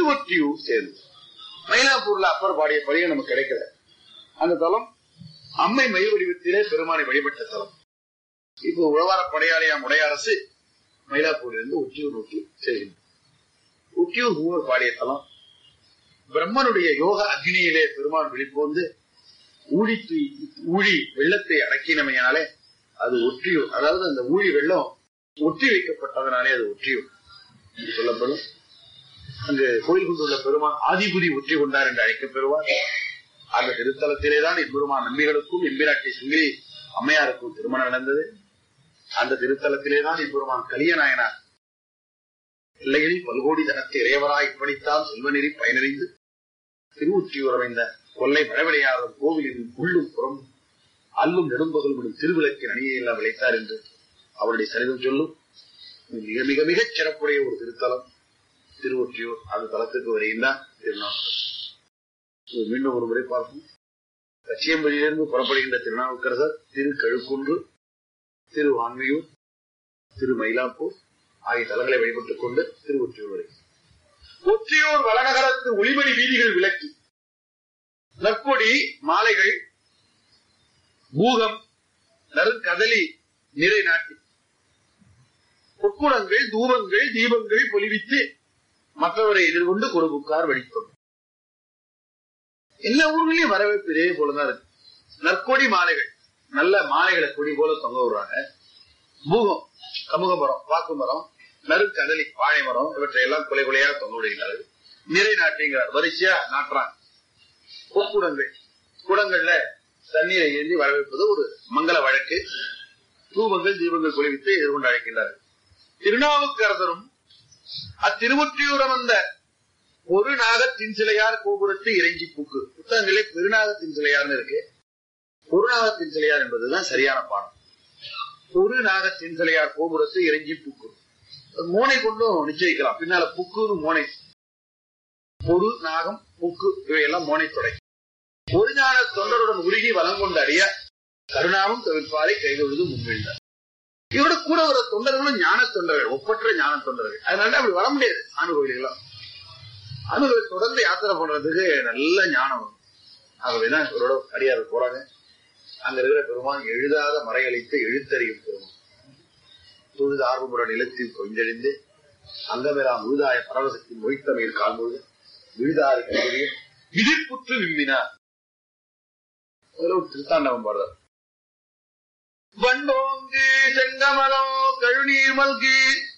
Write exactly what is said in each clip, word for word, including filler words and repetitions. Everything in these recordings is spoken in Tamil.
திருவொற்றியூர் சேர்ந்து. மயிலாப்பூர்ல அப்பர் பாடிய படியை நமக்கு கிடைக்கல. அந்த தலம் அம்மை மயில் வடிவத்திலே பெருமானை வழிபட்ட தலம். இப்போ உழவார படையாளியாம் உடையரசு மயிலாப்பூரிலிருந்து ஒற்றியூர் நோக்கி செல்கின்றது. ஒற்றியூர் மூவர் பாடிய தலம். பிரம்மனுடைய யோக அக்னியிலே பெருமான் விழிப்போந்து ஊழி ஊழி வெள்ளத்தை அடக்கினமையாலே அது ஒற்றியூர். அதாவது அந்த ஊழி வெள்ளம் ஒற்றி வைக்கப்பட்டதனாலே அது ஒற்றியூர் என்று சொல்லப்படும். அங்கு கோயில் கொண்டுள்ள பெருமான் ஆதிபுரி ஒற்றி கொண்டார் என்று அழைக்கப்பெறுவார். அந்த திருத்தலத்திலேதான் எம்பெருமான் நம்பிகளுக்கும் எம்பிராட்டி சுங்கிலி அம்மையாருக்கும் திருமணம் நடந்தது. அந்த திருத்தலத்திலேதான் எம்பெருமான் கலியநாயனார் பிள்ளைகளில் பல்கோடி தனத்தை இறைவராய் இப்படித்தான் செல்வநெறி பயனறிந்து திருவொற்றியூர் அமைந்த கொல்லை மழவிளையாளர் கோவிலின் உள்ளும் புறம் அல்லும் நெடும்பகலும் திருவிளக்கின் அணியை எல்லாம் விளைத்தார் என்று அவருடைய சரிதம் சொல்லும். மிக மிக மிகச் சிறப்புடைய ஒரு திருத்தலம் திருவொற்றியூர். அந்த தலத்துக்கு வருகின்றார் திருநாவுக்கரசர். மீண்டும் ஒரு முறை பார்ப்போம். கச்சியம்பதியிலிருந்து புறப்படுகின்ற திருநாவுக்கரசர் திரு கழுக்குன்று, திரு வான்மையூர், திரு மயிலாப்பூர் ஆகிய தலங்களை வழிபட்டுக் கொண்டு திருவொற்றியூர் வரை. ஒற்றியூர் வளநகரத்து ஒளிமணி வீதிகள் விளக்கி நற்கொடி மாலைகள் பூகம் நறுங்கதலி நிறை நாட்டி பொற்குடங்கள் தூபங்கள் தீபங்கள் பொலிவித்து மற்றவரை எதிர்கொண்டு கொடுப்புக்கார் வெடித்தோம். எல்லா ஊர்களையும் வரவேற்பு இதே போலதான் இருக்கு. நற்கொடி மாலைகள் நல்ல மாலைகளை கொடி போல தொங்க விடுறாங்க. பூகம் கமுக மரம், பாக்கு மரம், நறுக்கதலி வாழை மரம் இவற்றை எல்லாம் கொலை கொலையாக தொங்க விடுகிறார்கள். நிறை நாட்டுங்கிறார், வரிசையா நாட்டுறாங்க. பொற்குடங்கள் குடங்கள்ல தண்ணீரை ஏந்தி வரவேற்பது ஒரு மங்கள வழக்கு. தூபங்கள் தீபங்கள் பொலிவித்து எதிர்கொண்டு அழைக்கின்றார்கள். திருநாவுக்கரசரும் அத்திருவொற்றியூர் வந்த ஒரு நாகத்தின் சிலையார் கோபுரத்து இறைஞ்சி பூக்கு. புத்தகங்களே பெருநாகத்தின் சிலையார்னு இருக்கு. ஒரு நாகத்தின் சிலையார் என்பதுதான் சரியான பாடம். ஒரு நாகத்தின் சிலையார் கோபுரத்து இறைஞ்சி பூக்கு. மோனை கொண்டும் நிச்சயிக்கலாம். பின்னால புக்குன்னு மோனை, பொரு நாகம் புக்கு இவையெல்லாம் மோனை தொடை. ஒரு ஞான தொண்டருடன் உருகி வலம் கொண்ட அடிய கருணாவும் தவிர்ப்பாரை கைதொழுது முன்வீழ்ந்தார். இவரோட கூட வர தொண்டர்களும் ஞான தொண்டர்கள், ஒப்பற்ற ஞான தொண்டர்கள். அதனால அப்படி வர முடியாது. ஆணு கோயில்களாம் அணுகளை தொடர்ந்து யாத்திரை பண்றதுக்கு நல்ல ஞானம் வரும். ஆகவேதான் இவரோட அடியார் போறாங்க. அங்க இருக்கிற பெருமான் எழுதாத மறையளித்து எழுத்தறியும் பெருமான் தொழுது ஆர்வமுற நிலத்தில் கொஞ்செழிந்து அங்கமெல்லாம் முழுதாய பரவசத்தின் மொய்த்தமையில் காண்பொழுது விழுதாறு கல்வியை விதிர்ப்புற்று விம்பினார். திருத்தாண்டவம் பாடுறார். வண்டோங்கு செங்கமலோ கழுநீர் மல்கி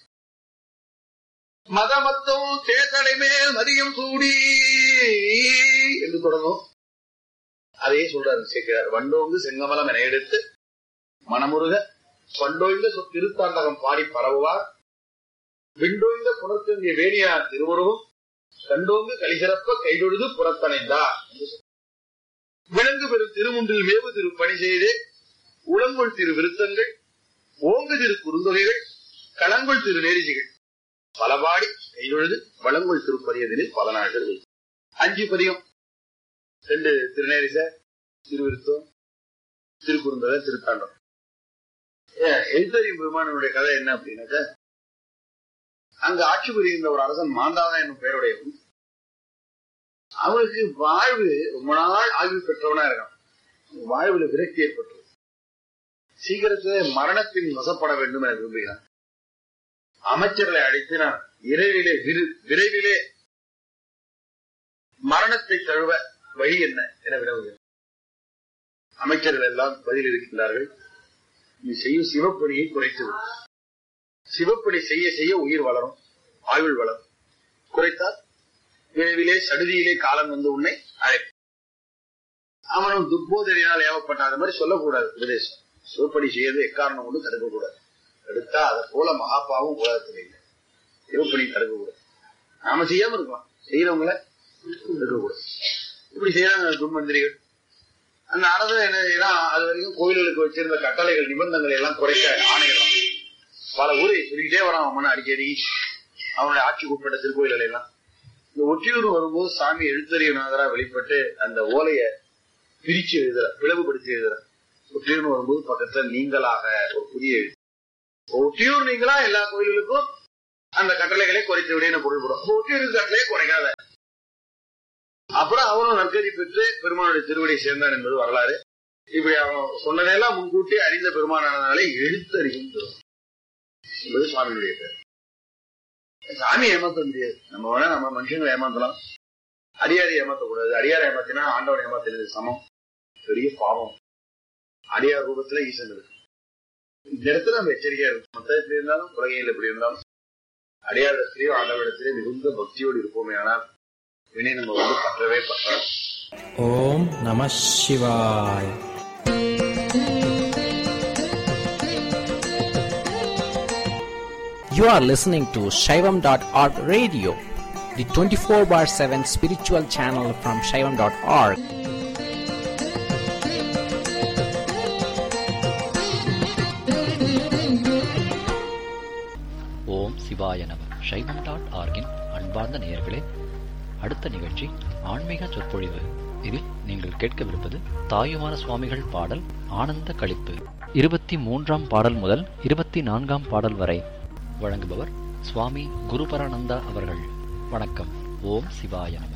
மதமத்தோ தேர்தடை மேல் மதியம் சூடி என்று தொடங்கும். அதையே சொல்றாரு சேர்க்கிறார். வண்டோங்கு செங்கமலம் என எடுத்து மனமுருக பண்டோய்ந்த திருத்தாண்டகம் பாடி பரவுவார். விண்டோய்ந்த புறத்தங்கிய வேணியார் திருவுருவும் கண்டோங்கு கலிசிறப்ப கைதொழுது புறத்தணைந்தார். விலங்கு பெரும் திருமுன்றில் மேவு திரு பணி செய்து உளங்குள் திரு விருத்தங்கள் ஓங்கு திரு குறுந்தொகைகள் களங்குள் திரு நேரிசிகள் பலபாடி கைதொழுது வளங்குள் திருப்பதியதில் பல நாட்கள் அஞ்சு பதியம். ரெண்டு திருநேரிச, திருவிருத்தம், திருக்குறுந்தொகை, திருத்தாண்டம். எழுத்தறியும் பெருமானுடைய கதை என்ன அப்படின்னாக்க, அங்கு ஆட்சி புரிகின்ற ஒரு அரசன் மாந்தாதன் என்னும் பெயருடையவன். அவனுக்கு வாழ்வு ரொம்ப நாள் ஆய்வு பெற்றவனா இருக்கான். வாழ்வுல விரக்தி ஏற்பட்டது. சீக்கிரத்திலே மரணத்தின் வசப்பட வேண்டும் என விரும்புகிறான். அமைச்சர்களை அழைத்து நான் விரைவிலே விரைவிலே மரணத்தை தழுவ வழி என்ன என வினவுகிறார். அமைச்சர்கள் எல்லாம் பதில் இருக்கின்றார்கள். நீ செய்யும் சிவப்பணியை குறைத்து சிவப்பணி செய்ய செய்ய உயிர் வளரும், ஆயுள் வளரும். குறைத்தால் விரைவிலே சடுதியிலே காலம் வந்து உன்னை அழைப்பு. அவனும் துப்போதனையினால் ஏவப்பட்டாத மாதிரி சொல்லக்கூடாது. உபதேசம் சிவப்பணி செய்யறது எக்காரணம் கொண்டு தடுக்கக்கூடாது. எடுத்தா அதை போல மகாபாவும் உலகத்தில் இல்லை. சிவப்பணி தடுக்கக்கூடாது. நாம செய்யாம இருக்கலாம், செய்யறவங்கள தடுக்கக்கூடாது. இப்படி செய்யறாங்க துன்மந்திரிகள். அந்த அரசு என்ன செய்யலாம், அது வரைக்கும் கோயில்களுக்கு வச்சிருந்த கட்டளைகள் நிபந்தனைகள் எல்லாம் குறைக்க ஆணையலாம். பல ஊரை சொல்லிக்கிட்டே வரான் அவனை அடிக்கடி. அவனுடைய ஆட்சிக்கு உட்பட்ட திருக்கோயில்கள் எல்லாம். இந்த ஒற்றியூர் வரும்போது சாமி எழுத்தறியநாதரா வெளிப்பட்டு அந்த ஓலைய பிரிச்சு எழுதுற, பிளவுபடுத்தி எழுதுற. ஒற்றியூர் வரும்போது பக்கத்துல நீங்களாக ஒரு புதிய எழுத்து. ஒற்றியூர் நீங்களா எல்லா கோயில்களுக்கும் அந்த கட்டளைகளை குறைத்து விட பொருள்படும். ஒட்டி இருக்கு கட்டளையை குறைக்காத. அப்புறம் அவரும் நற்கதி பெற்று பெருமானுடைய திருவடியை சேர்ந்தார் என்பது வரலாறு. இப்படி அவன் சொன்னதெல்லாம் முன்கூட்டி அறிந்த பெருமானானாலே எழுத்தறியும் பெறும் என்பது சுவாமியுடைய பேர். சாமி ஏமாத்த முடியாது. நம்ம வேணா நம்ம மனுஷங்களை ஏமாத்தலாம், அடியாரை ஏமாத்தக்கூடாது. அடியாரை ஏமாத்தினா ஆண்டவனை ஏமாத்தினது சமம், பெரிய பாவம். அடியார் ரூபத்துல ஈசன் இருக்கு. இந்த இடத்துல நம்ம எச்சரிக்கையா இருக்கும். மொத்த எப்படி இருந்தாலும் உலகையில் எப்படி இருந்தாலும் அடியாரத்திலேயோ ஆண்டவரிடத்திலேயே மிகுந்த பக்தியோடு இருப்போமே. ஆனால் வினை நம்ம வந்து பற்றவே பற்றாது. ஓம் நம சிவாய். You are listening to Shaivam dot org radio, the twenty-four bar seven spiritual channel from Shaivam dot org. ஓம் சிவாய நம. சைவம் டாட் ஆர்கின் அன்பார்ந்த நேயர்களே, அடுத்த நிகழ்ச்சி ஆன்மீக சொற்பொழிவு. இதில் நீங்கள் கேட்கவிருப்பது தாயுமான சுவாமிகள் பாடல் ஆனந்த களிப்பு. இருபத்தி மூன்றாம் பாடல் முதல் இருபத்தி நான்காம் பாடல் வரை வழங்குபவர் சுவாமி குருபரானந்தா அவர்கள். வணக்கம். ஓம் சிவாய நம.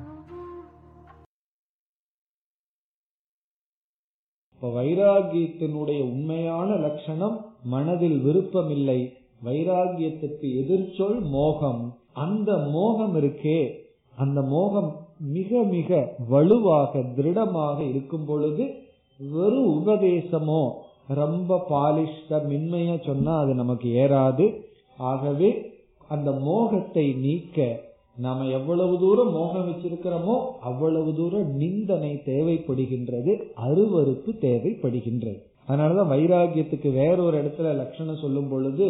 வைராகியத்தினுடைய உண்மையான லட்சணம் மனதில் விருப்பமில்லை. வைராகியத்துக்கு எதிர்ச்சொல் மோகம். அந்த மோகம் இருக்கே, அந்த மோகம் மிக மிக வலுவாக திருடமாக இருக்கும் பொழுது வெறும் உபதேசமோ ரொம்ப பாலிஷ்ட மென்மையா சொன்னா அது நமக்கு ஏறாது. ஆகவே அந்த மோகத்தை நீக்க நாம எவ்வளவு தூரம் மோகம் வச்சிருக்கிறோமோ அவ்வளவு தூரம் நிந்தனை தேவைப்படுகின்றது, அருவருப்பு தேவைப்படுகின்றது. அதனாலதான் வைராகியத்துக்கு வேறொரு இடத்துல லட்சணம் சொல்லும் பொழுது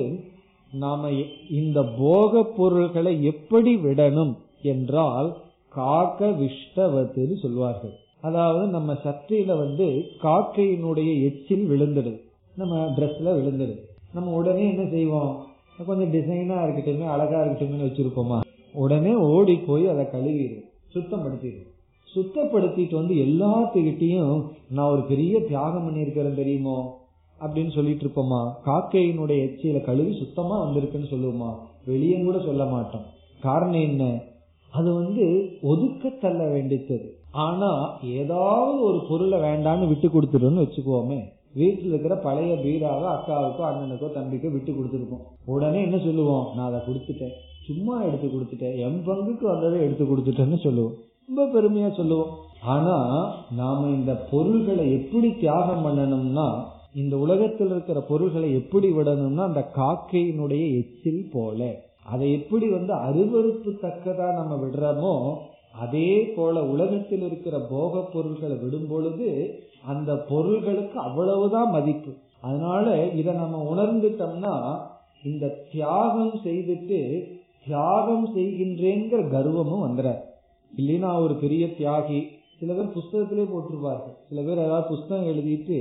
நாம இந்த போக பொருள்களை எப்படி விடணும் என்றால் காக்க விஷ்டவத்துன்னு சொல்வார்கள். அதாவது நம்ம சட்டையில வந்து காக்கையினுடைய எச்சில் விழுந்துடுது, நம்ம டிரெஸ்ல விழுந்துடுது. நம்ம உடனே என்ன செய்வோம், கொஞ்சம் டிசைனா இருக்கட்டுமே அழகா இருக்கட்டுமே வச்சிருப்போமா, உடனே ஓடி போய் அதை கழுவிடும், சுத்தப்படுத்திடும். சுத்தப்படுத்திட்டு வந்து எல்லாத்துக்கிட்டையும் நான் ஒரு பெரிய தியாகம் பண்ணி இருக்கிறேன் தெரியுமோ அப்படின்னு சொல்லிட்டு இருப்போமா? காக்கையினுடைய எச்சியில கழுவி சுத்தமா வந்திருக்குன்னு சொல்லுவோமா? வெளியே கூட சொல்ல மாட்டோம். காரணம் என்ன? அது வந்து ஒதுக்க தள்ள வேண்டித்தது. ஆனா ஏதாவது ஒரு பொருளை வேண்டான்னு விட்டு கொடுத்துருன்னு வச்சுக்கோமே, வீட்டுல இருக்கிற பழைய பீராவை அக்காவுக்கோ அண்ணனுக்கோ தம்பிக்கோ விட்டு கொடுத்துருக்கோம். உடனே என்ன சொல்லுவோம், நான் அதை கொடுத்துட்டேன், சும்மா எடுத்து கொடுத்துட்டேன், என் பங்குக்கு வந்ததை எடுத்து கொடுத்துட்டேன்னு சொல்லுவோம், ரொம்ப பெருமையா சொல்லுவோம். ஆனா நாம இந்த பொருள்களை எப்படி தியாகம் பண்ணணும்னா, இந்த உலகத்தில் இருக்கிற பொருள்களை எப்படி விடணும்னா அந்த காக்கையினுடைய எச்சில் போல, அதை எப்படி வந்து அருவருப்பு தக்கதா நம்ம விடுறோமோ அதே போல உலகத்தில் இருக்கிற போக பொருள்களை விடும் பொழுது அந்த பொருள்களுக்கு அவ்வளவுதான் மதிப்பு. அதனால இத நம்ம உணர்ந்துட்டோம்னா இந்த தியாகம் செய்துட்டு தியாகம் செய்கின்றேங்கிற கர்வமும் வந்துற. இல்லைன்னா ஒரு பெரிய தியாகி, சில பேர் புஸ்தகத்திலே போட்டிருப்பார்கள், சில பேர் ஏதாவது புஸ்தகம் எழுதிட்டு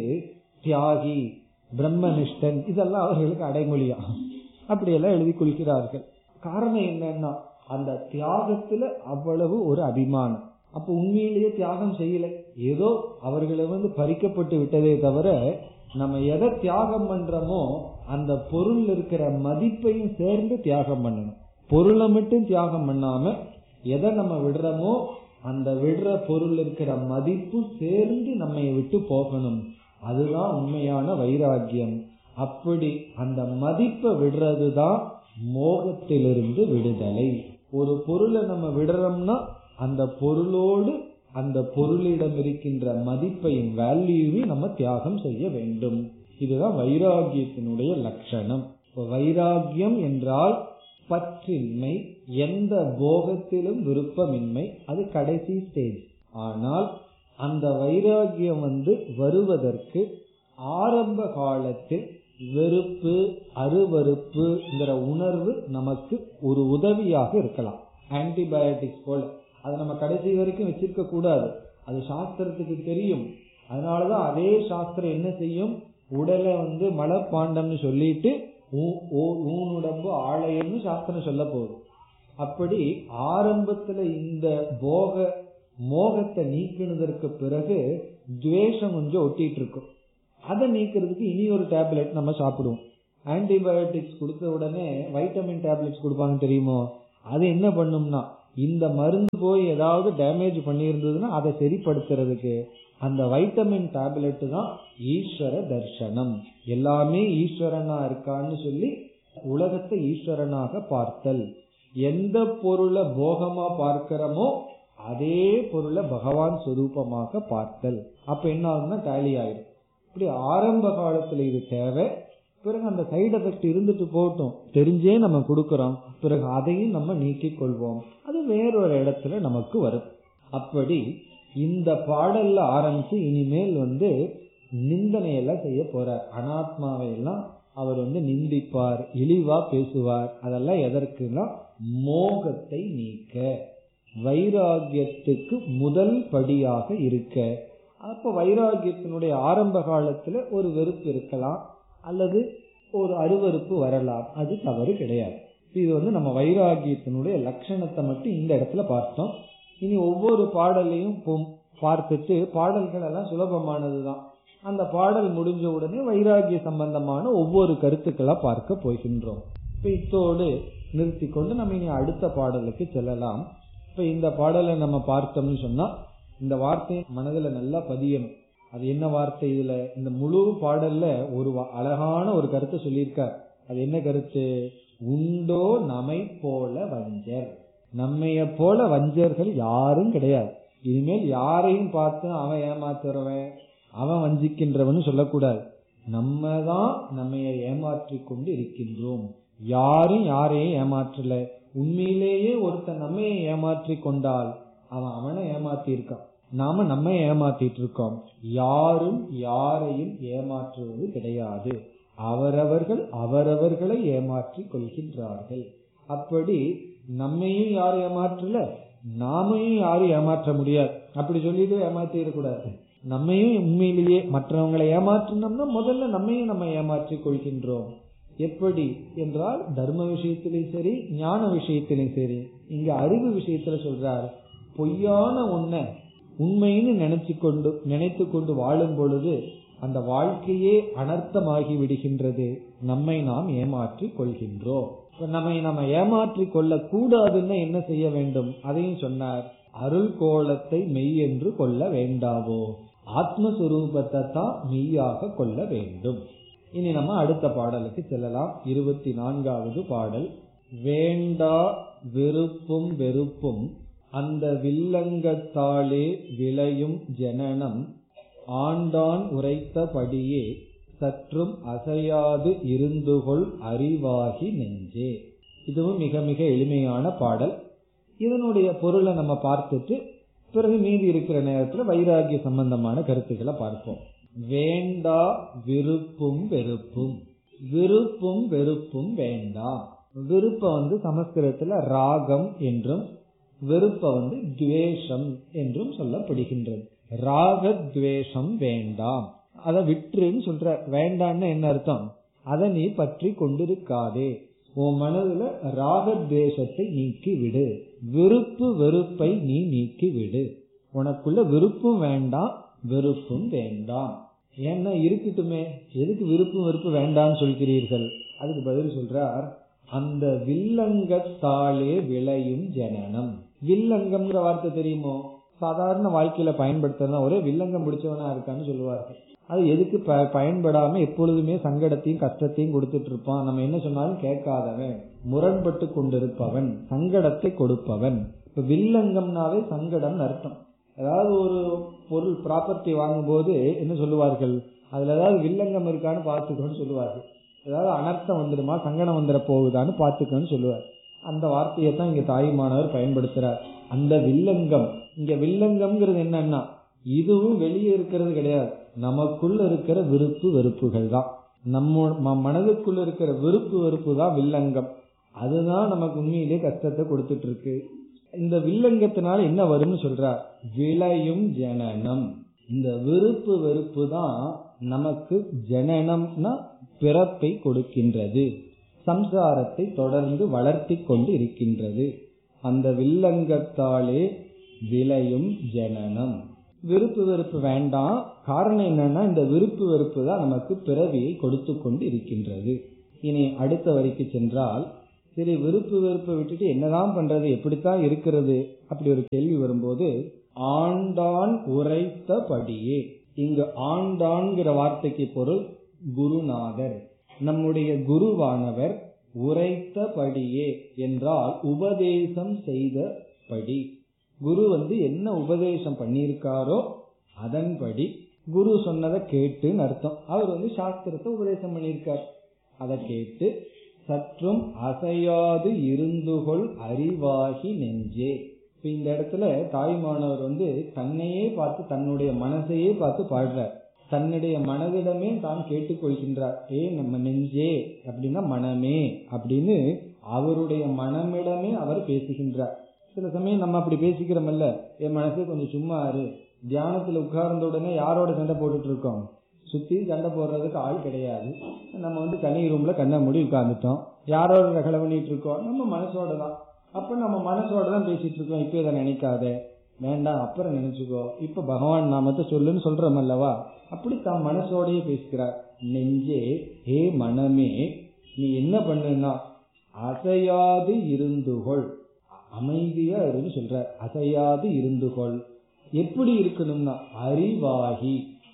தியாகி பிரம்மனிஷ்டன் இதெல்லாம் அவர்களுக்கு அடைமொழியா அப்படியெல்லாம் எழுதி கொள்கிறார்கள். காரணம் என்னன்னா அந்த தியாகத்துல அவ்வளவு ஒரு அபிமானம். அப்ப உண்மையிலேயே தியாகம் செய்யல, ஏதோ அவர்களை வந்து பறிக்கப்பட்டு விட்டதே தவிர நம்ம எதை தியாகம் பண்றோமோ அந்த பொருள் இருக்கிற மதிப்பையும் சேர்ந்து தியாகம் பண்ணணும். பொருளை மட்டும் தியாகம் பண்ணாம எதை நம்ம விடுறோமோ அந்த விடுற பொருள் இருக்கிற மதிப்பு சேர்ந்து நம்ம விட்டு போகணும். அதுதான் உண்மையான வைராகியம். அப்படி அந்த மதிப்பை விடுறதுதான் மோகத்திலிருந்து விடுதலை. ஒரு பொருளை நம்ம விடுறோம்னா அந்த பொருளோடு அந்த பொருளிடம் இருக்கின்ற மதிப்பையும் வேல்யூவையும் நம்ம தியாகம் செய்ய வேண்டும். இதுதான் வைராகியத்தினுடைய லட்சணம். வைராகியம் என்றால் பற்றின்மை, எந்த போகத்திலும் விருப்பமின்மை, அது கடைசி ஸ்டேஜ். ஆனால் அந்த வைராகியம் வந்து வருவதற்கு ஆரம்ப காலத்தில் வெறுப்பு அருவருப்புங்கிற உணர்வு நமக்கு ஒரு உதவியாக இருக்கலாம். ஆன்டிபயோட்டிக்ஸ் போல அதை நம்ம கடைசி வரைக்கும் வச்சிருக்க கூடாது, அது சாஸ்திரத்துக்கு தெரியும். அதனாலதான் அதே சாஸ்திரம் என்ன செய்யும், உடலை வந்து மலப்பாண்டம்னு சொல்லிட்டு ஊனுடம்பு ஆலயம்னு சாஸ்திரம் சொல்ல போகுது. அப்படி ஆரம்பத்துல இந்த போக மோகத்தை நீக்கினதற்கு பிறகு துவேஷம் கொஞ்சம் ஒட்டிட்டு இருக்கும். அதை நீக்கிறதுக்கு இனி ஒரு டேப்லெட் நம்ம சாப்பிடுவோம், ஆன்டிபயோட்டிக்ஸ் கொடுத்த உடனே வைட்டமின் டேப்லெட்ஸ் கொடுப்பாங்க தெரியுமோ, அது என்ன பண்ணும்னா இந்த மருந்து போய் ஏதாவது டேமேஜ் பண்ணியிருந்ததுன்னா அதை சரிப்படுத்துறதுக்கு அந்த வைட்டமின் டேப்லெட் தான் ஈஸ்வர தர்சனம். எல்லாமே ஈஸ்வரனா இருக்கான்னு சொல்லி உலகத்தை ஈஸ்வரனாக பார்த்தல். எந்த பொருளை போகமா பார்க்கிறோமோ அதே பொருளை பகவான் சொரூபமாக பார்த்தல். அப்ப என்ன ஆகுதுன்னா டேலி ஆயிடும். இப்படி ஆரம்ப காலத்துல இது தேவை. பிறகு அந்த சைடு எஃபெக்ட் இருந்துட்டு போட்டும், தெரிஞ்சே நம்ம கொடுக்கறோம், பிறகு அதையும் நம்ம நீக்கிக் கொள்வோம், அது வேறொரு இடத்துல நமக்கு வரும். அப்படி இந்த பாடல்ல ஆரம்பிச்சு இனிமேல் வந்து நிந்தனையெல்லாம் செய்ய போறார். அனாத்மாவை எல்லாம் அவர் வந்து நிந்திப்பார், இழிவா பேசுவார். அதெல்லாம் எதற்குனா மோகத்தை நீக்க, வைராகியத்துக்கு முதல் படியாக இருக்க. அப்ப வைராகியத்தினுடைய ஆரம்ப காலத்துல ஒரு வெறுப்பு இருக்கலாம், அல்லது ஒரு அருவருப்பு வரலாம், அது தவறு கிடையாது. இது வந்து நம்ம வைராகியத்தினுடைய லட்சணத்தை மட்டும் இந்த இடத்துல பார்த்தோம். இனி ஒவ்வொரு பாடலையும் பார்த்துட்டு, பாடல்கள் எல்லாம் சுலபமானதுதான், அந்த பாடல் முடிஞ்ச உடனே வைராகிய சம்பந்தமான ஒவ்வொரு கருத்துக்களா பார்க்க போகின்றோம். இப்ப இத்தோடு நிறுத்தி கொண்டு நம்ம இனி அடுத்த பாடலுக்கு செல்லலாம். இப்ப இந்த பாடலை நம்ம பார்த்தோம்னு சொன்னா இந்த வார்த்தையை மனதுல நல்லா பதியணும். அது என்ன வார்த்தை? இதுல இந்த முழு பாடல்ல ஒரு அழகான ஒரு கருத்தை சொல்லியிருக்கார். அது என்ன கருத்து? உண்டோ நம்மை போல வஞ்சர். நம்மைய போல வஞ்சர்கள் யாரும் கிடையாது. இனிமேல் யாரையும் பார்த்து அவன் ஏமாத்துறவன், அவன் வஞ்சிக்கின்றவன் சொல்லக்கூடாது. நம்ம தான் நம்மைய ஏமாற்றி கொண்டு இருக்கின்றோம். யாரும் யாரையும் ஏமாற்றல. உண்மையிலேயே ஒருத்தன் நம்மைய ஏமாற்றி கொண்டால் அவன் அவனை ஏமாத்தி இருக்கான், நாம நம்ம ஏமாத்திட்டு இருக்கோம். யாரும் யாரையும் ஏமாற்றுவது கிடையாது. அவரவர்கள் அவரவர்களை ஏமாற்றி கொள்கின்றார்கள். அப்படி நம்மையும் யாரும் ஏமாற்றல, நாமையும் யாரும் ஏமாற்ற முடியாது. அப்படி சொல்லிட்டு ஏமாத்திடக்கூடாது. நம்மையும் உண்மையிலேயே மற்றவங்களை ஏமாற்றினோம்னா முதல்ல நம்மையும் நம்ம ஏமாற்றி கொள்கின்றோம். எப்படி என்றால் தர்ம விஷயத்திலும் சரி, ஞான விஷயத்திலும் சரி. இங்க அறிவு விஷயத்துல சொல்றார், பொய்யான ஒன்ன உண்மைன்னு நினைச்சு கொண்டு நினைத்து கொண்டு வாழும் பொழுது அந்த வாழ்க்கையே அனர்த்தமாகி விடுகின்றது. நம்மை நாம் ஏமாற்றி கொள்கின்றோம். நம்மை நம்ம ஏமாற்றி கொள்ள கூடாதுன்னு என்ன செய்ய வேண்டும்? அதையும் சொன்னார். அருள் கோலத்தை மெய் என்று கொள்ள வேண்டாவோ, ஆத்மஸ்வரூபத்தை தான் மெய்யாக கொள்ள வேண்டும். இனி நம்ம அடுத்த பாடலுக்கு செல்லலாம். இருபத்தி நான்காவது பாடல். வேண்டா விருப்பும் வெறுப்பும் அந்த வில்லங்கத்தாலே விளையும் ஜனனம் ஆண்டான் உரைத்தபடியே சற்றும் அசையாது இருந்துகொள் அறிவாகி நெஞ்சே. இதுவும் மிக மிக எளிமையான பாடல். இதனுடைய பொருளை நம்ம பார்த்துட்டு பிறகு மீதி இருக்கிற நேரத்துல வைராகிய சம்பந்தமான கருத்துக்களை பார்ப்போம். வேண்டா விருப்பும் வெறுப்பும். விருப்பும் வெறுப்பும் வேண்டாம். விருப்ப வந்து சமஸ்கிருதத்துல ராகம் என்றும், வெறுப்ப வந்து துவேஷம் என்றும் சொல்லப்படுகின்றது. ராக துவேஷம் வேண்டாம், அதை விட்டுன்னு சொல்ற. வேண்டான்னு என்ன அர்த்தம்? அதை நீ பற்றி கொண்டிருக்காதே, உன் மனதுல ராகத்வேஷத்தை நீக்கி விடு, விருப்பு வெறுப்பை நீ நீக்கி விடு. உனக்குள்ள விருப்பும் வேண்டாம் வெறுப்பும் வேண்டாம். ஏன்னா இருக்கட்டுமே, எதுக்கு விருப்பு வெறுப்பு வேண்டாம்னு சொல்கிறீர்கள்? அதுக்கு பதில் சொல்றார், அந்த வில்லங்கத்தாலே விளையும் ஜனனம். வில்லங்கம்ங்கிற வார்த்தை தெரியுமோ? சாதாரண வாழ்க்கையில பயன்படுத்துறதுனா ஒரே வில்லங்கம் பிடிச்சவனா இருக்கான்னு சொல்லுவார்கள். அது எதுக்கு பயன்படாம எப்பொழுதுமே சங்கடத்தையும் கஷ்டத்தையும் கொடுத்துட்டு இருப்பான், நம்ம என்ன சொன்னாலும் கேட்காதவன், முரண்பட்டு கொண்டிருப்பவன், சங்கடத்தை கொடுப்பவன். இப்ப வில்லங்கம்னாவே சங்கடம் அர்த்தம். ஏதாவது ஒரு பொருள் ப்ராப்பர்ட்டி வாங்கும் போது என்ன சொல்லுவார்கள்? அதுல ஏதாவது வில்லங்கம் இருக்கான்னு பாத்துக்கணும்னு சொல்லுவார்கள். ஏதாவது அனர்த்தம் வந்துடுமா, சங்கடம் வந்துட போகுதான்னு பாத்துக்கணும்னு சொல்லுவார். அந்த வார்த்தையை தான் இங்க தாயுமானவர் பயன்படுத்துறார். அந்த வில்லங்கம், இங்க வில்லங்கம்ங்கிறது என்னன்னா இதுவும் வெளியே இருக்கிறது கிடையாது, நமக்குள்ள இருக்கிற விருப்பு வெறுப்புகள் தான். நம்ம மனதுக்குள்ள இருக்கிற விருப்பு வெறுப்பு தான் வில்லங்கம். அதுதான் நமக்கு உண்மையிலேயே கஷ்டத்தை கொடுத்துட்டு இருக்கு. இந்த வில்லங்கத்தினால என்ன வரும்னு சொல்றார், விளையும் ஜனனம். இந்த விருப்பு வெறுப்பு தான் நமக்கு ஜனனம்னா பிறப்பை கொடுக்கின்றது, சம்சாரத்தை தொடர்ந்து வளர்த்தி கொண்டு இருக்கின்றது. அந்த வில்லங்கத்தாலே விளையும் ஜனனம். விருப்பு வெறுப்பு வேண்டாம். காரணம் என்னன்னா இந்த விருப்பு வெறுப்பு தான் நமக்கு பிறவியை கொடுத்து கொண்டு இருக்கின்றது. இனி அடுத்த வரிக்கு சென்றால், சரி விருப்பு வெறுப்பை விட்டுட்டு என்னதான் பண்றது, எப்படித்தான் இருக்கிறது, அப்படி ஒரு கேள்வி வரும்போது, ஆண்டான் உரைத்தபடியே, இங்கு ஆண்டான்கிற வார்த்தைக்கு பொருள் குருநாதர், நம்முடைய குருவானவர் உரைத்தபடியே என்றால் உபதேசம் செய்தபடி. குரு வந்து என்ன உபதேசம் பண்ணியிருக்காரோ அதன்படி, குரு சொன்னதை கேட்டுன்னு அர்த்தம். அவர் வந்து சாஸ்திரத்தை உபதேசம் பண்ணியிருக்கார், அதை கேட்டு சற்றும் அசையாது இருந்துகொள் அறிவாகி நெஞ்சே. இப்ப இந்த இடத்துல தாய்மானவர் வந்து தன்னையே பார்த்து, தன்னுடைய மனசையே பார்த்து பாடுறார். தன்னுடைய மனதிடமே தான் கேட்டுக்கொள்கின்றார். ஏ நம்ம நெஞ்சே அப்படின்னா மனமே அப்படின்னு அவருடைய மனமிடமே அவர் பேசுகின்றார். சில சமயம் நம்ம அப்படி பேசிக்கிறோம்ல, என் மனசே கொஞ்சம் சும்மா இரு. தியானத்துல உட்கார்ந்த உடனே யாரோட சண்டை போட்டுட்டு இருக்கோம், சுத்தி சண்டை போடுறதுக்கு ஆள் கிடையாது. நம்ம வந்து தனி ரூம்ல கண்ணை மூடி உட்கார்ந்துட்டோம், யாரோட ரகலை பண்ணிட்டு இருக்கோம், நம்ம மனசோட தான். அப்ப நம்ம மனசோட தான் பேசிட்டு இருக்கோம். இப்ப இதை நினைக்காத, வேண்டாம் அப்புறம் நினைச்சுக்கோ, இப்ப பகவான் நாமத்தை சொல்லுன்னு சொல்றோம் அல்லவா, அப்படி தான் மனசோடையே பேசுகிறார். நெஞ்சே, ஹே மனமே, நீ என்ன பண்ணுனா அசையாது இருந்துகொள், அமைதியா இருந்து சொல்ற. அசையாது இருந்துகொள் எப்படி இருக்கணும்னா அறிவாகி,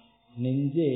நெஞ்சே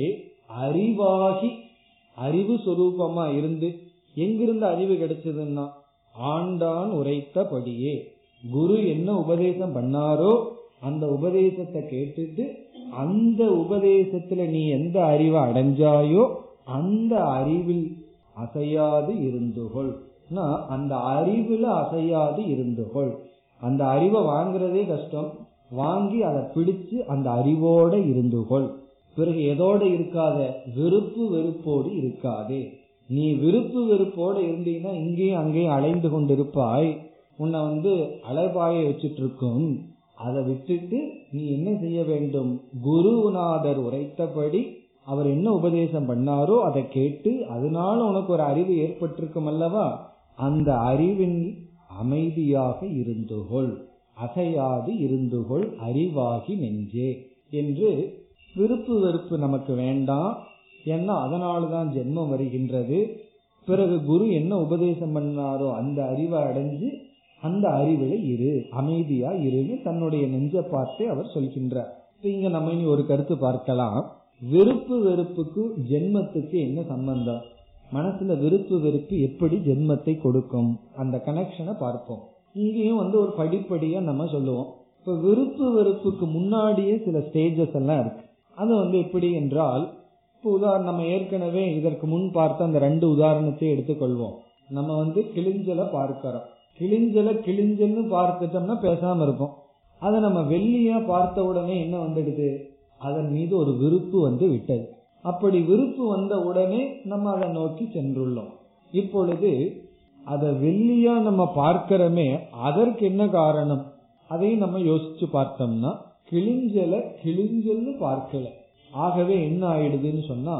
அறிவாகி, அறிவு சொரூபமா இருந்து. எங்கிருந்து அறிவு கிடைச்சதுன்னா ஆண்டான் உரைத்தபடியே, குரு என்ன உபதேசம் பண்ணாரோ அந்த உபதேசத்தை கேட்டுட்டு அந்த உபதேசத்துல நீ எந்த அறிவை அடைஞ்சாயோ அந்த அறிவில் அசையாது இருந்துகொள். அந்த அறிவுல அசையாது இருந்துகொள். அந்த அறிவை வாங்குறதே கஷ்டம், வாங்கி அதை பிடிச்சு அந்த அறிவோட இருந்துகொள். பிறகு எதோட இருக்காத, விருப்பு வெறுப்போடு இருக்காதே. நீ விருப்பு வெறுப்போட இருந்தீங்கன்னா இங்கேயும் அங்கேயும் அலைந்து கொண்டிருப்பாய், உன்னை வந்து அலைபாய வச்சுட்டு இருக்கும். அதை விட்டுட்டு நீ என்ன செய்ய வேண்டும், குருநாதர் உரைத்தபடி அவர் என்ன உபதேசம் பண்ணாரோ அதை கேட்டு அதனால உனக்கு ஒரு அறிவு ஏற்பட்டிருக்கும் அல்லவா, அந்த அறிவின் அமைதியாக இருந்துகொள், அசையாது இருந்துகொள் அறிவாகி நெஞ்சே என்று. விருப்பு வெறுப்பு நமக்கு வேண்டாம், ஏன்னா அதனாலதான் ஜென்மம் வருகின்றது. பிறகு குரு என்ன உபதேசம் பண்ணாரோ அந்த அறிவை அடைஞ்சு அந்த அறிவில இரு, அமைதியா இருன்னு தன்னுடைய நெஞ்ச பார்த்து அவர் சொல்கின்றார். இங்க நம்ம இனி ஒரு கருத்து பார்க்கலாம், விருப்பு வெறுப்புக்கு ஜென்மத்துக்கு என்ன சம்பந்தம், மனசுல விருப்பு வெறுப்பு எப்படி ஜென்மத்தை கொடுக்கும், அந்த கனெக்ஷனை பார்ப்போம். இங்கேயும் வந்து ஒரு படிப்படியா நம்ம சொல்லுவோம். இப்ப விருப்பு வெறுப்புக்கு முன்னாடியே சில ஸ்டேஜஸ் எல்லாம் இருக்கு. அது வந்து எப்படி என்றால், இப்போ உதாரணம் நம்ம ஏற்கனவே இதற்கு முன் பார்த்த அந்த ரெண்டு உதாரணத்தை எடுத்துக்கொள்வோம். நம்ம வந்து கிளிஞ்சலை பார்க்கிறோம், கிளிஞ்சலை கிளிஞ்சல்னு பார்த்துட்டோம்னா பேசாம இருப்போம். அதை நம்ம வெள்ளியா பார்த்த உடனே என்ன வந்துடுது, அதன் மீது ஒரு விருப்பு வந்து விட்டது. அப்படி விருப்பு வந்த உடனே நம்ம அதை நோக்கி சென்றுள்ளோம். இப்பொழுது அதை வெள்ளியா நம்ம பார்க்கிறோமே, அதற்கு என்ன காரணம், அதையும் நம்ம யோசிச்சு பார்த்தோம்னா கிளிஞ்சல கிளிஞ்சல்னு பார்க்கல. ஆகவே என்ன ஆயிடுதுன்னு சொன்னா,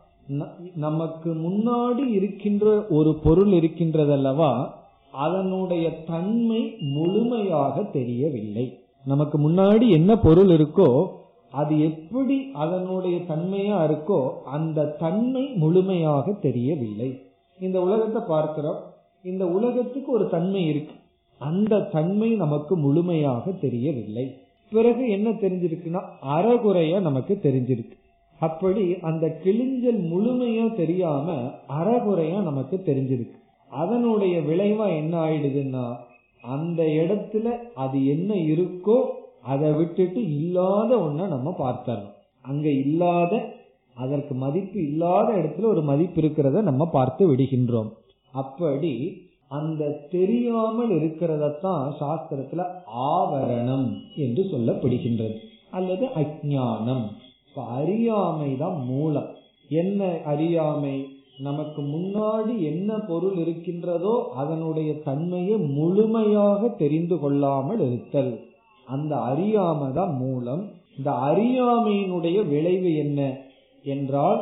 நமக்கு முன்னாடி இருக்கின்ற ஒரு பொருள் இருக்கின்றதல்லவா, அதனுடைய தன்மை முழுமையாக தெரியவில்லை. நமக்கு முன்னாடி என்ன பொருள் இருக்கோ அது எப்படி அதனுடைய தன்மையா இருக்கோ அந்த தன்மை முழுமையாக தெரியவில்லை. இந்த உலகத்தை பார்க்கிறோம், இந்த உலகத்துக்கு ஒரு தன்மை இருக்கு, அந்த தன்மை நமக்கு முழுமையாக தெரியவில்லை. பிறகு என்ன தெரிஞ்சிருக்குன்னா அறகுறையா நமக்கு தெரிஞ்சிருக்கு. அப்படி அந்த கிளிஞ்சல் முழுமையா தெரியாம அறகுறையா நமக்கு தெரிஞ்சிருக்கு. அதனுடைய விளைவா என்ன ஆயிடுதுன்னா, அந்த இடத்துல அது என்ன இருக்கோ அதை விட்டுட்டு இல்லாத ஒன்ன நம்ம பார்த்தோம். அங்க இல்லாத, அதற்கு மதிப்பு இல்லாத இடத்துல ஒரு மதிப்பு இருக்கிறத நம்ம பார்த்து விடுகின்றோம். அப்படி அந்த தெரியாமல் இருக்கிறதத்தான் சாஸ்திரத்துல ஆவரணம் என்று சொல்லப்படுகின்றது, அல்லது அஞ்ஞானம். அறியாமை தான் மூலம். என்ன அறியாமை, நமக்கு முன்னாடி என்ன பொருள் இருக்கின்றதோ அதனுடைய தன்மையை முழுமையாக தெரிந்து கொள்ளாமல் இருத்தல், அந்த அறியாமை தான் மூலம். இந்த அறியாமையினுடைய விளைவு என்ன என்றால்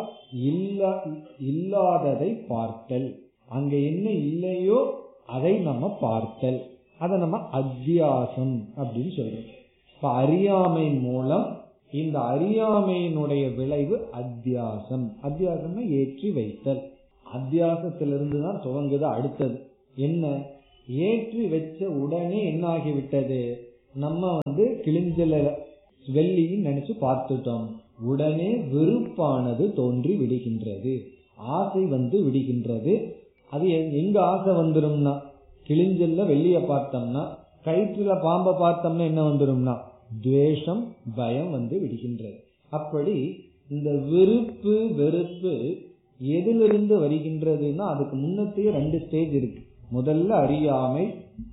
இல்லாததை பார்த்தல், அங்க என்ன இல்லையோ அதை நம்ம பார்த்தல், அதை நம்ம அத்தியாசம் அப்படின்னு சொல்றோம். இப்ப அறியாமை மூலம், இந்த அறியாமையினுடைய விளைவு அத்தியாசம். அத்தியாசம்னா ஏற்றி வைத்தல். அத்தியாசத்திலிருந்து தான் துவங்குது. அடுத்தது என்ன, ஏற்றி வச்ச உடனே என்ன ஆகிவிட்டது, நம்ம வந்து கிழிஞ்சல வெள்ளின்னு நினைச்சு பார்த்துட்டோம், உடனே வெறுப்பானது தோன்றி விடுகின்றது, ஆசை வந்து விடுகின்றது. அது எங்க ஆசை வந்துரும்னா, கிழிஞ்சல்ல வெள்ளிய பார்த்தோம்னா, கயிற்றுல பாம்பை பார்த்தோம்னா என்ன வந்துரும்னா துவேஷம், பயம் வந்து விடுகின்றது. அப்படி இந்த விருப்பு வெறுப்பு எதிலிருந்து வருகின்றதுன்னா அதுக்கு முன்னத்தையே ரெண்டு ஸ்டேஜ் இருக்கு. முதல்ல அறியாமை,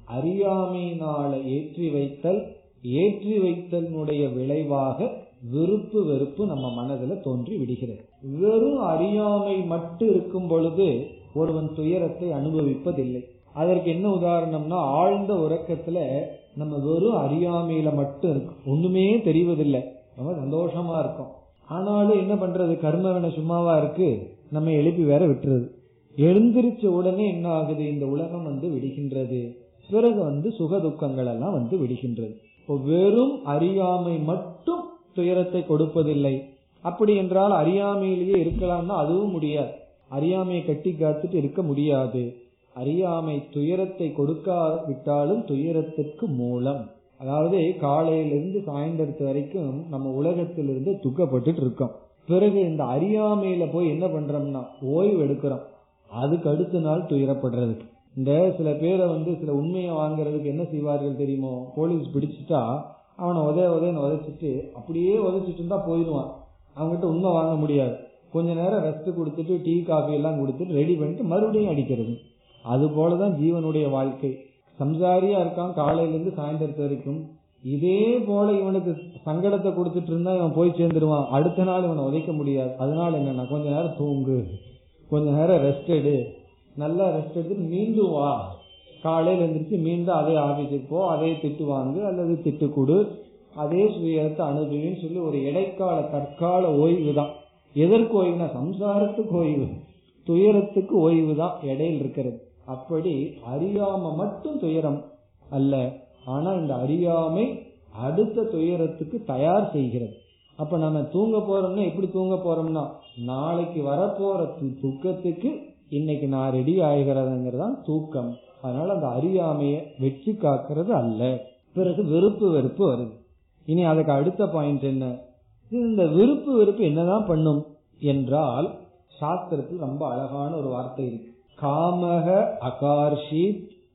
அறியாமையினால ஏற்றி வைத்தல், ஏற்றி வைத்தலுடைய விளைவாக விருப்பு வெறுப்பு நம்ம மனதுல தோன்றி விடுகிறது. வெறும் அறியாமை மட்டும் இருக்கும் பொழுது ஒருவன் துயரத்தை அனுபவிப்பதில்லை. அதற்கு என்ன உதாரணம்னா, ஆழ்ந்த உறக்கத்துல நம்ம வெறும் அறியாமையில மட்டும் இருக்கும், ஒண்ணுமே தெரிவதில்லை, நம்ம சந்தோஷமா இருக்கும். ஆனாலும் என்ன பண்றது, கர்மவினை சும்மாவா இருக்கு, நம்ம எழுப்பி வேற விட்டுறது. எழுந்திருச்ச உடனே என்ன ஆகுது, இந்த உலகம் வந்து விடுகின்றது, பிறகு வந்து சுக துக்கங்கள் எல்லாம் வந்து விடுகின்றது. இப்போ வெறும் அறியாமை மட்டும் துயரத்தை கொடுப்பதில்லை. அப்படி என்றால் அறியாமையிலேயே இருக்கலாம்னா அதுவும் முடியாது, அறியாமையை கட்டி காத்துட்டு இருக்க முடியாது. அறியாமை துயரத்தை கொடுக்காவிட்டாலும் துயரத்திற்கு மூலம். அதாவது காலையிலிருந்து சாயந்தரத்து வரைக்கும் நம்ம உலகத்திலிருந்து துக்கப்பட்டு இருக்கோம். பிறகு இந்த அறியாமையில போய் என்ன பண்றோம்னா ஓய்வு எடுக்கிறோம், அதுக்கு அடுத்த நாள் துயரப்படுறதுக்கு. இந்த சில பேரை வந்து சில உண்மையை வாங்குறதுக்கு என்ன செய்வார்கள் தெரியுமோ, போலீஸ் பிடிச்சிட்டா அவனை உதய உதயன்னு உதைச்சிட்டு அப்படியே உதைச்சிட்டு இருந்தா போயிடுவான், அவங்ககிட்ட உண்மை வாங்க முடியாது. கொஞ்ச நேரம் ரெஸ்ட் கொடுத்துட்டு டீ காஃபி எல்லாம் கொடுத்துட்டு ரெடி பண்ணிட்டு மறுபடியும் அடிக்கிறது. அது போலதான் ஜீவனுடைய வாழ்க்கை. சம்சாரியா இருக்கான் காலையிலிருந்து சாயந்தரத்து வரைக்கும், இதே போல இவனுக்கு சங்கடத்தை கொடுத்துட்டு இருந்தா இவன் போய் சேர்ந்துருவான், அடுத்த நாள் இவனை உதைக்க முடியாது. அதனால என்னன்னா கொஞ்ச நேரம் தூங்கு, கொஞ்ச நேரம் ரெஸ்ட் எடு, நல்லா ரெஸ்ட் எடுத்துட்டு மீண்டும் வா, காலையில எழுந்திரிச்சு மீண்டும் அதே ஆபீஸுக்கு போ, அதே திட்டு வாங்கு அல்லது திட்டு கொடு, அதே சுயத்தை அனுபவின்னு சொல்லி ஒரு இடைக்கால தற்கால ஓய்வு தான். எதற்கு ஓய்வுனா சம்சாரத்துக்கு ஓய்வு, துயரத்துக்கு ஓய்வு தான் இடையில் இருக்கிறது. அப்படி அறியாம மட்டும் துயரம் அல்ல, ஆனா இந்த அறியாமை அடுத்த துயரத்துக்கு தயார் செய்கிறது. அப்ப நம்ம தூங்க போறோம்னா எப்படி தூங்க போறோம்னா, நாளைக்கு வரப்போற துக்கத்துக்கு இன்னைக்கு நான் ரெடி ஆகிறதுங்கிறதான் தூக்கம். அதனால அந்த அறியாமைய வெற்றி காக்கிறது அல்ல. பிறகு வெறுப்பு வெறுப்பு வருது. இனி அதுக்கு அடுத்த பாயிண்ட் என்ன, இந்த விருப்பு வெறுப்பு என்னதான் பண்ணும் என்றால், சாஸ்திரத்தில் ரொம்ப அழகான ஒரு வார்த்தை இருக்கு, காமக அகார்ஷித்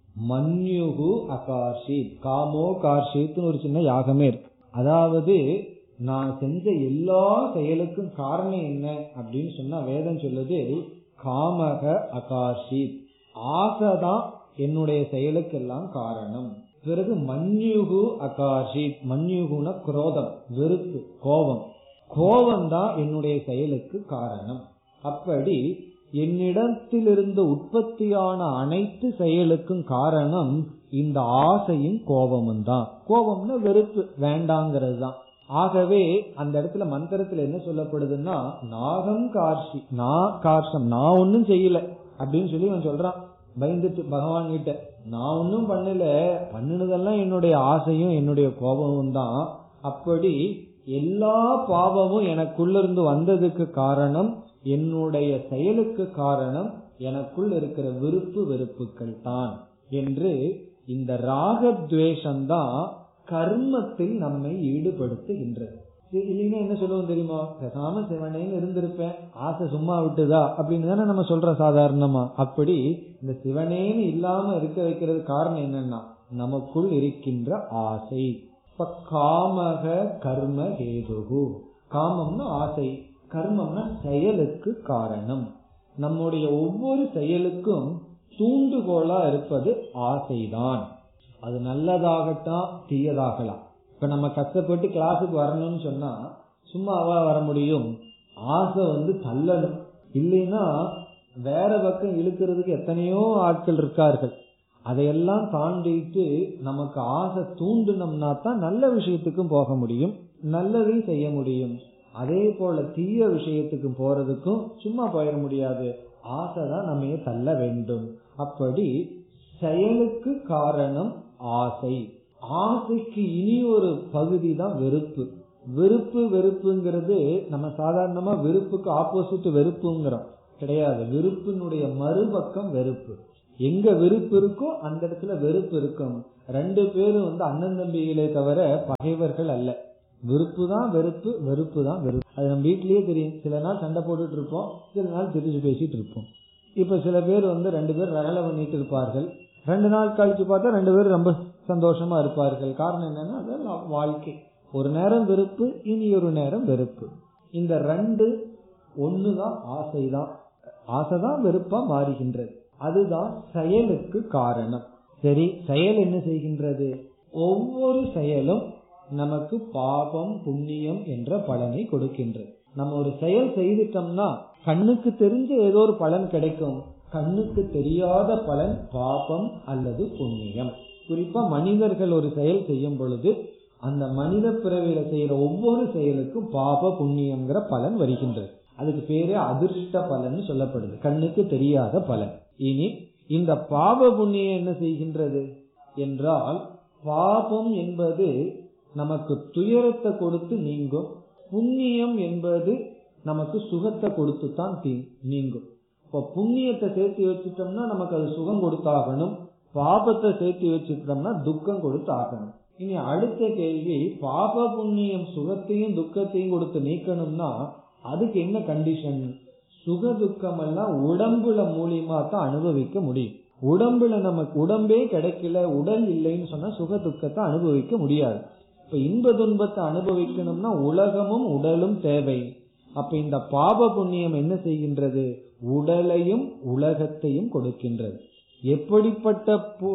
மன்யுகு அகார்ஷித். காமோ கார்ஷித்னு ஒரு சின்ன யாகமே இருக்கு. அதாவது நான் செஞ்ச எல்லா செயலுக்கும் காரணம் என்ன அப்படின்னு சொன்னா வேதம் சொல்லுது காமக அகார்ஷித், ஆசைதான் என்னுடைய செயலுக்கெல்லாம் காரணம். பிறகு மன்யுகு அகார்ஷித், மன்யுகுன குரோதம், வெறுப்பு, கோபம், கோபம் தான் என்னுடைய செயலுக்கு காரணம். அப்படி என்னிடத்திலிருந்து உற்பத்தியான அனைத்து செயலுக்கும் காரணம் இந்த ஆசையும் கோபமும் தான். கோபம்னா வெறுப்பு, வேண்டாங்கிறது தான். ஆகவே அந்த இடத்துல மந்திரத்துல என்ன சொல்லப்படுதுன்னா, நாகம் கார்ஷி, நான் கார்ஷம், நான் ஒன்னும் செய்யல அப்படின்னு சொல்லி அவன் சொல்றான் பயந்துட்டு பகவான் கிட்ட, நான் ஒன்னும் பண்ணல, பண்ணினதெல்லாம் என்னுடைய ஆசையும் என்னுடைய கோபமும் தான். அப்படி எல்லா பாவமும் எனக்குள்ள இருந்து வந்ததுக்கு காரணம் என்னுடைய செயலுக்கு காரணம் எனக்குள் இருக்கிற விருப்பு வெறுப்புகள் தான் என்று இந்த ராகத்வேஷம்தான் கர்மத்தில் நம்மை ஈடுபடுத்துகின்றது. இல்லைன்னா என்ன சொல்லுவோம் தெரியுமா, பேசாம சிவனேன்னு இருந்திருப்பேன், ஆசை சும்மா விட்டுதா அப்படின்னு தானே நம்ம சொல்றோம் சாதாரணமா. அப்படி இந்த சிவனேன்னு இல்லாம இருக்க வைக்கிறது காரணம் என்னன்னா நமக்குள் இருக்கின்ற ஆசை. இப்ப காமக கர்ம ஹேதுகு, காமம்னா ஆசை, கர்மம்னா செயலுக்கு காரணம். நம்முடைய ஒவ்வொரு செயலுக்கும் தூண்டுகோலா இருப்பது ஆசைதான். அது நல்லதாகட்டும் தீயதாகலாம். இப்ப நம்ம கஷ்டப்பட்டு கிளாஸுக்கு வரணும்னு சொன்னா சும்மாவா வர முடியும், ஆசை வந்து தள்ளணும். இல்லைன்னா வேற பக்கம் இழுக்கிறதுக்கு எத்தனையோ ஆட்கள் இருக்கார்கள். அதையெல்லாம் தாண்டிட்டு நமக்கு ஆசை தூண்டினோம்னா தான் நல்ல விஷயத்துக்கும் போக முடியும், நல்லதையும் செய்ய முடியும். அதே போல தீய விஷயத்துக்கு போறதுக்கும் சும்மா போயிட முடியாது, ஆசைதான் நம்ம தள்ள வேண்டும். அப்படி செயலுக்கு காரணம் ஆசை, ஆசைக்கு இனி ஒரு பகுதி தான் வெறுப்பு. விருப்பு வெறுப்புங்கிறது நம்ம சாதாரணமா வெறுப்புக்கு ஆப்போசிட் வெறுப்புங்கிறோம். கிடையாது. விருப்பினுடைய மறுபக்கம் வெறுப்பு. எங்க விருப்பு இருக்கோ அந்த இடத்துல வெறுப்பு இருக்கும். ரெண்டு பேரும் வந்து அண்ணன் தம்பிகளே தவிர பகைவர்கள் அல்ல. விருப்பு தான் வெறுப்பு, வெறுப்பு தான் வெறுப்பு. அது நம்ம வீட்லயே தெரியும். சில நாள் சண்டை போட்டுட்டு இருப்போம், சில நாள் திருச்சி பேசிட்டு இருப்போம். இப்ப சில பேர் வந்து ரெண்டு பேர் ரகலை பண்ணிட்டு இருப்பார்கள், ரெண்டு நாள் கழிச்சு பார்த்தா ரெண்டு பேரும் ரொம்ப சந்தோஷமா இருப்பார்கள். காரணம் என்னன்னா அது வாழ்க்கை. ஒரு நேரம் வெறுப்பு, இனி ஒரு நேரம் வெறுப்பு. இந்த ரெண்டு ஒண்ணுதான் ஆசைதான். ஆசைதான் வெறுப்பா மாறுகின்றது. அதுதான் செயலுக்கு காரணம். சரி, செயல் என்ன செய்கின்றது? ஒவ்வொரு செயலும் நமக்கு பாபம் புண்ணியம் என்ற பலனை கொடுக்கின்றது. நம்ம ஒரு செயல் செய்துட்டோம்னா கண்ணுக்கு தெரிஞ்ச ஏதோ ஒரு பலன் கிடைக்கும், கண்ணுக்கு தெரியாத பலன் பாபம் அல்லது புண்ணியம். குறிப்பா மனிதர்கள் ஒரு செயல் செய்யும் பொழுது அந்த மனித பிறவியில செய்யற ஒவ்வொரு செயலுக்கும் பாப புண்ணியம்ங்கிற பலன் வருகின்றது. அதுக்கு பேரு அதிர்ஷ்ட பலன் சொல்லப்படுது, கண்ணுக்கு தெரியாத பலன். இனி இந்த பாப புண்ணியம் என்ன செய்கின்றது என்றால், பாபம் என்பது நமக்கு துயரத்தை கொடுத்து நீங்கும், புண்ணியம் என்பது நமக்கு சுகத்தை கொடுத்து தான் நீங்கும். இப்ப புண்ணியத்தை சேர்த்து வச்சுட்டோம்னா நமக்கு அது சுகம் கொடுத்தாகணும், பாபத்தை சேர்த்து வச்சுட்டோம்னா துக்கம் கொடுத்து ஆகணும். இனி அடுத்த கேள்வி, பாப புண்ணியம் சுகத்தையும் துக்கத்தையும் கொடுத்து நீக்கணும்னா அதுக்கு என்ன கண்டிஷன்? சுக துக்கம் எல்லாம் உடம்புல மூலியமா தான் அனுபவிக்க முடியும். உடம்புல நமக்கு உடம்பே கிடைக்கல, உடல் இல்லைன்னு சொன்னா சுக துக்கத்தை அனுபவிக்க முடியாது. இப்ப இன்ப துன்பத்தை அனுபவிக்கணும்னா உலகமும் உடலும் தேவை. அப்ப இந்த பாப புண்ணியம் என்ன செய்கின்றது? உடலையும் உலகத்தையும் கொடுக்கின்றது. எப்படிப்பட்ட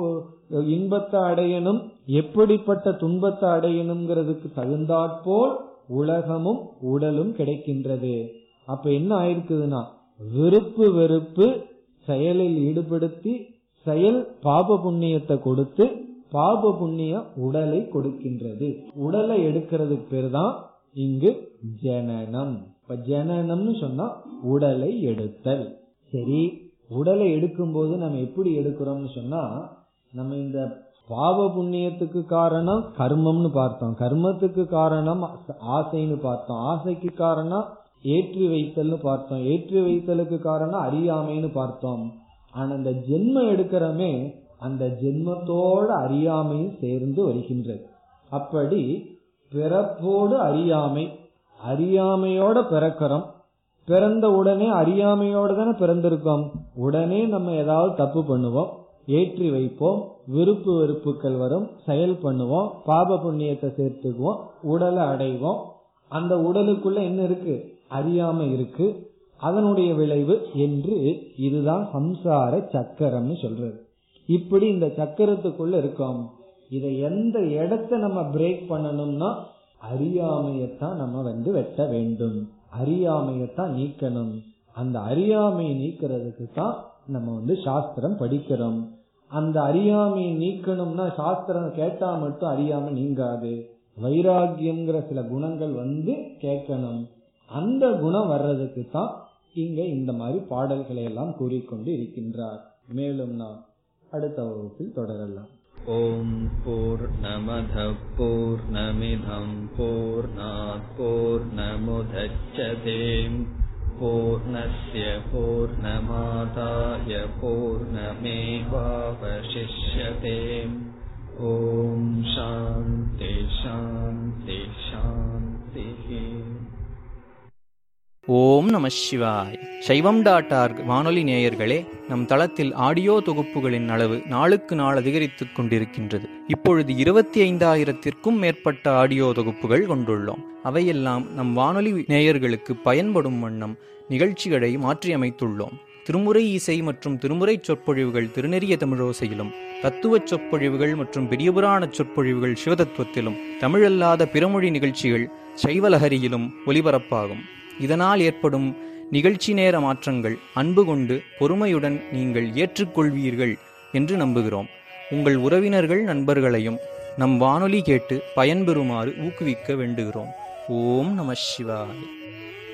இன்பத்தை அடையணும், எப்படிப்பட்ட துன்பத்தை அடையணுங்கிறதுக்கு தகுந்தாற்போல் உலகமும் உடலும் கிடைக்கின்றது. அப்ப என்ன ஆயிருக்குதுன்னா, விருப்பு வெறுப்பு செயலில் ஈடுபடுத்தி செயல் பாப புண்ணியத்தை கொடுத்து பாப புண்ணிய உடலை கொடுக்கின்றது. உடலை எடுக்கிறதுக்கு பேர் தான் இங்கு ஜனனம். இப்ப ஜனனம்னு சொன்னா உடலை எடுத்தல். சரி, உடலை எடுக்கும் போது நம்ம எப்படி எடுக்கிறோம்னு சொன்னா, நம்ம இந்த பாவ புண்ணியத்துக்கு காரணம் கர்மம்னு பார்த்தோம், கர்மத்துக்கு காரணம் ஆசைன்னு பார்த்தோம், ஆசைக்கு காரணம் ஏற்றி வைத்தல்னு பார்த்தோம், ஏற்றி வைத்தலுக்கு காரணம் அறியாமைன்னு பார்த்தோம். ஆனா அந்த ஜென்மம் எடுக்கிறமே அந்த ஜென்மத்தோட அறியாமையும் சேர்ந்து வருகின்றது. அப்படி பிறப்போடு அறியாமை, அறியாமையோட பிறக்கிறோம். பிறந்த உடனே அறியாமையோட தானே பிறந்திருக்கோம். உடனே நம்ம ஏதாவது தப்பு பண்ணுவோம், ஏற்றி வைப்போம், விருப்பு வெறுப்புகள் வரும், செயல் பண்ணுவோம், பாப புண்ணியத்தை சேர்த்துக்குவோம், உடலை அடைவோம். அந்த உடலுக்குள்ள என்ன இருக்கு? அறியாமை இருக்கு. அதனுடைய விளைவு என்று இதுதான் சம்சார சக்கரம்னு சொல்றது. இப்படி இந்த சக்கரத்துக்குள்ள இருக்கோம். இதை எந்த இடத்தை நம்ம பிரேக் பண்ணணும்னா அறியாமையத்தான் நம்ம வந்து வெட்ட வேண்டும், அறியாமையத்தான் நீக்கணும். அந்த அறியாமையை நீக்கிறதுக்கு தான் நம்ம வந்து சாஸ்திரம் படிக்கிறோம். அந்த அறியாமையை நீக்கணும்னா சாஸ்திரம் கேட்டா மட்டும் அறியாமை நீங்காது. வைராகியம்ங்கிற சில குணங்கள் வந்து கேட்கணும். அந்த குணம் வர்றதுக்கு தான் இங்க இந்த மாதிரி பாடல்களை எல்லாம் கூறிக்கொண்டு இருக்கின்றார். மேலும் நாம் அடுத்த வகுப்பில் தொடரலாம். ஓம் பூர்ணமத பூர்ணமிதம் பூர்ணாத் பூர்ணமுதச்யதே பூர்ணஸ்ய பூர்ணமாதாய பூர்ணமேவாவசிஷ்யதே. ஓம் சாந்தி சாந்தி சாந்தி. ஓம் நம சிவாய். சைவம் டாட் ஆர்க் வானொலி நேயர்களே, நம் தளத்தில் ஆடியோ தொகுப்புகளின் அளவு நாளுக்கு நாள் அதிகரித்துக் கொண்டிருக்கின்றது. இப்பொழுது இருபத்தி ஐந்தாயிரத்திற்கும் மேற்பட்ட ஆடியோ தொகுப்புகள் கொண்டுள்ளோம். அவையெல்லாம் நம் வானொலி நேயர்களுக்கு பயன்படும் வண்ணம் நிகழ்ச்சிகளை மாற்றியமைத்துள்ளோம். திருமுறை இசை மற்றும் திருமுறை சொற்பொழிவுகள் திருநெறிய தமிழோசையிலும், தத்துவ சொற்பொழிவுகள் மற்றும் பெரியபுராண சொற்பொழிவுகள் சிவதத்துவத்திலும், தமிழல்லாத பிறமொழி நிகழ்ச்சிகள் சைவலஹரியிலும் ஒலிபரப்பாகும். இதனால் ஏற்படும் நிகழ்ச்சி நேர மாற்றங்கள் அன்பு கொண்டு பொறுமையுடன் நீங்கள் ஏற்றுக்கொள்வீர்கள் என்று நம்புகிறோம். உங்கள் உறவினர்கள் நண்பர்களையும் நம் வானொலி கேட்டு பயன்பெறுமாறு ஊக்குவிக்க வேண்டுகிறோம். ஓம் நம சிவாய.